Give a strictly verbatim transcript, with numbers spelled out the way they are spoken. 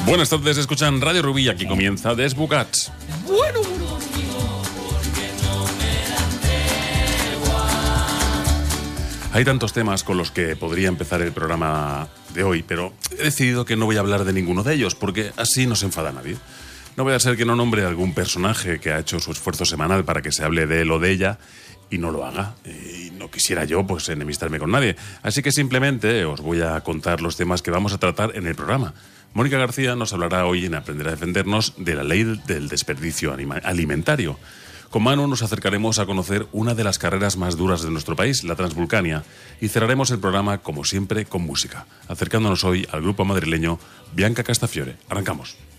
Buenas tardes, escuchan Radio Rubí y aquí comienza Desbucats. Bueno, Hay tantos temas con los que podría empezar el programa de hoy, pero he decidido que no voy a hablar de ninguno de ellos, porque así no se enfada nadie. No voy a ser que no nombre a algún personaje que ha hecho su esfuerzo semanal para que se hable de él o de ella y no lo haga. Y no quisiera yo pues enemistarme con nadie. Así que simplemente os voy a contar los temas que vamos a tratar en el programa. Mónica García nos hablará hoy en Aprender a Defendernos de la ley del desperdicio anima- alimentario. Con Manu nos acercaremos a conocer una de las carreras más duras de nuestro país, la Transvulcania, y cerraremos el programa, como siempre, con música, acercándonos hoy al grupo madrileño Bianca Castafiore. Arrancamos.